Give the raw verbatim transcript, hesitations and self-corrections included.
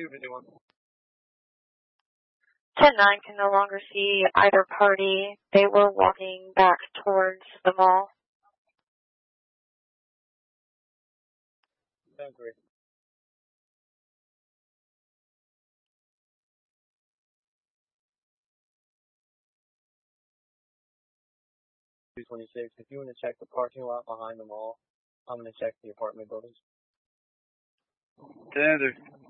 two fifty-one. ten nine can no longer see either party. They were walking back towards the mall. ten three. two twenty-six. If you want to check the parking lot behind the mall, I'm going to check the apartment buildings. ten